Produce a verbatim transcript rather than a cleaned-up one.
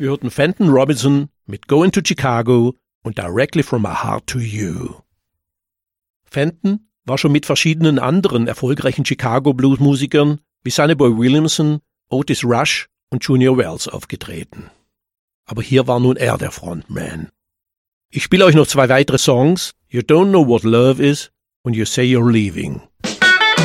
Wir hörten Fenton Robinson mit Going to Chicago und Directly from My Heart to You. Fenton war schon mit verschiedenen anderen erfolgreichen Chicago-Blues-Musikern wie Sonny Boy Williamson, Otis Rush und Junior Wells aufgetreten. Aber hier war nun er der Frontman. Ich spiele euch noch zwei weitere Songs, You Don't Know What Love Is und You Say You're Leaving.